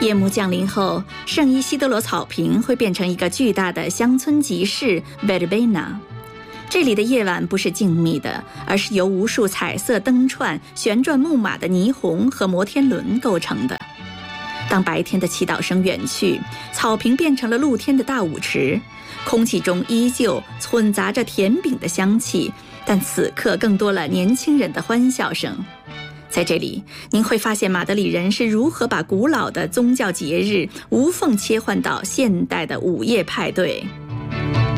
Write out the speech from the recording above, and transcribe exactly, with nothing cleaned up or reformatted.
夜幕降临后，圣伊西多罗草坪会变成一个巨大的乡村集市 Verbena。 这里的夜晚不是静谧的，而是由无数彩色灯串、旋转木马的霓虹和摩天轮构成的。当白天的祈祷声远去，草坪变成了露天的大舞池，空气中依旧混杂着甜饼的香气，但此刻更多了年轻人的欢笑声。在这里，您会发现马德里人是如何把古老的宗教节日无缝切换到现代的午夜派对。